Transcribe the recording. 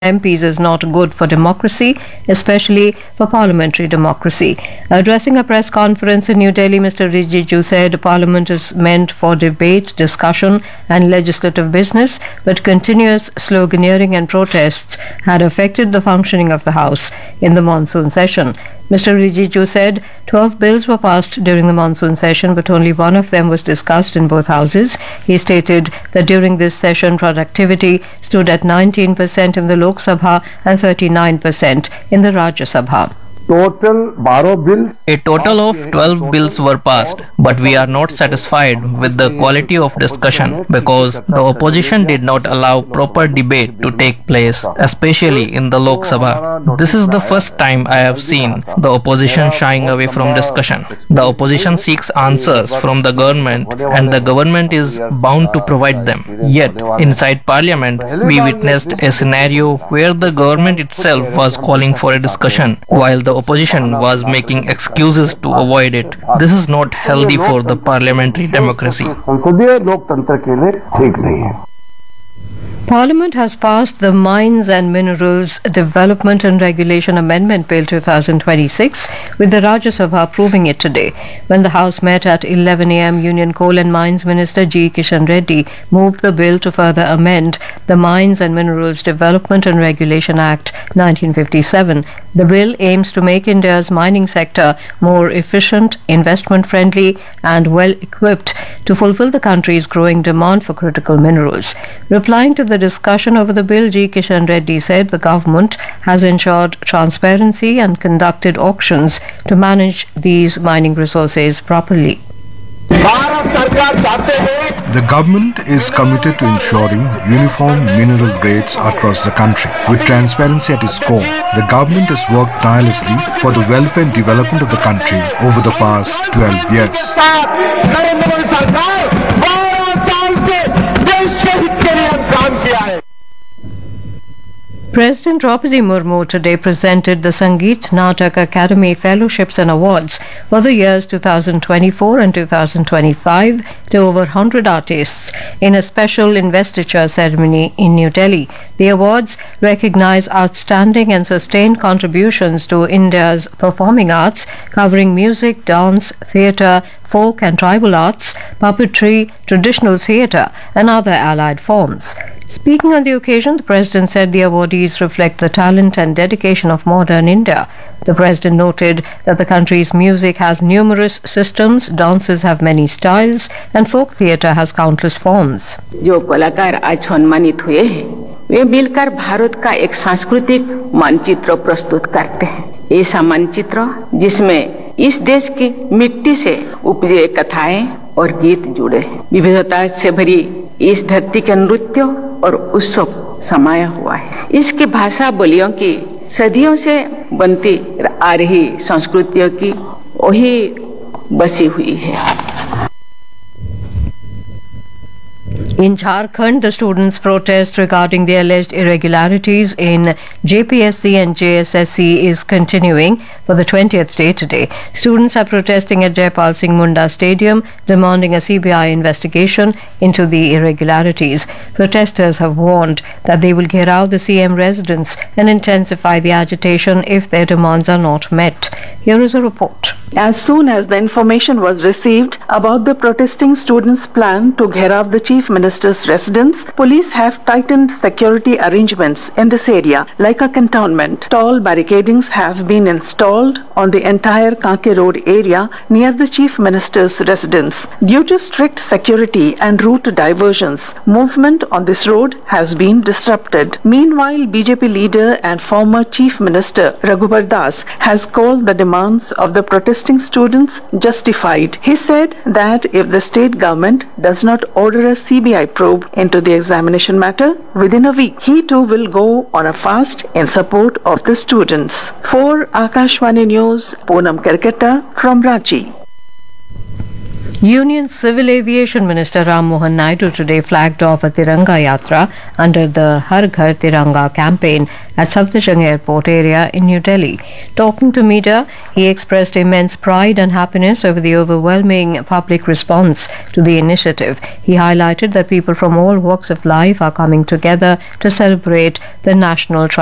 MPs is not good for democracy, especially for parliamentary democracy. Addressing a press conference in New Delhi, Mr. Rijiju said Parliament is meant for debate, discussion, and legislative business, but continuous sloganeering and protests had affected the functioning of the House in the monsoon session. Mr. Rijiju said 12 bills were passed during the monsoon session, but only one of them was discussed in both houses. He stated that during this session, productivity stood at 19% in the Lok Sabha and 39% in the Rajya Sabha. A total of 12 bills were passed, but we are not satisfied with the quality of discussion because the opposition did not allow proper debate to take place, especially in the Lok Sabha. This is the first time I have seen the opposition shying away from discussion. The opposition seeks answers from the government and the government is bound to provide them. Yet, inside Parliament, we witnessed a scenario where the government itself was calling for a discussion, while the opposition was making excuses to avoid it. This is not healthy for the parliamentary democracy. Parliament has passed the Mines and Minerals Development and Regulation Amendment Bill 2026, with the Rajya Sabha approving it today. When the House met at 11 a.m., Union Coal and Mines Minister G. Kishan Reddy moved the bill to further amend the Mines and Minerals Development and Regulation Act 1957. The bill aims to make India's mining sector more efficient, investment-friendly and well-equipped to fulfill the country's growing demand for critical minerals. Replying to the discussion over the bill, G. Kishan Reddy said the government has ensured transparency and conducted auctions to manage these mining resources properly. The government is committed to ensuring uniform mineral rates across the country. With transparency at its core, the government has worked tirelessly for the welfare and development of the country over the past 12 years. President Draupadi Murmu today presented the Sangeet Natak Academy Fellowships and Awards for the years 2024 and 2025 to over 100 artists in a special investiture ceremony in New Delhi. The awards recognize outstanding and sustained contributions to India's performing arts, covering music, dance, theatre, folk and tribal arts, puppetry, traditional theatre, and other allied forms. Speaking on the occasion, the President said the awardees reflect the talent and dedication of modern India. The President noted that the country's music has numerous systems, dances have many styles, and folk theatre has countless forms. जो कलाकार आज सम्मानित हुए हैं, वे मिलकर भारत का एक सांस्कृतिक मानचित्र प्रस्तुत करते हैं। ऐसा मानचित्र जिसमें इस देश की मिट्टी से उपजे कथाएं और गीत जुड़े हैं। विविधता से भरी इस धरती के नृत्य और उत्सव समाया हुआ है। इसकी भाषा बोलियों की सदियों से बनती आ रही संस्कृतियों की वही बसी हुई है। In Jharkhand, the students' protest regarding the alleged irregularities in JPSC and JSSC is continuing for the 20th day today. Students are protesting at Jaipal Singh Munda Stadium, demanding a CBI investigation into the irregularities. Protesters have warned that they will gherav the CM residence and intensify the agitation if their demands are not met. Here is a report. As soon as the information was received about the protesting students' plan to gherav the Chief Minister's residence, police have tightened security arrangements in this area like a cantonment. Tall barricadings have been installed on the entire Kanke Road area near the Chief Minister's residence. Due to strict security and route diversions, movement on this road has been disrupted. Meanwhile, BJP leader and former Chief Minister Raghubar Das has called the demands of the protesting students justified. He said that if the state government does not order a CBI probe into the examination matter within a week, he too will go on a fast in support of the students. For Akashvani News, Poonam Karkata from Ranchi. Union Civil Aviation Minister Ram Mohan Naidu today flagged off a Tiranga Yatra under the Har Ghar Tiranga campaign at Safdarjung Airport area in New Delhi. Talking to media, he expressed immense pride and happiness over the overwhelming public response to the initiative. He highlighted that people from all walks of life are coming together to celebrate the national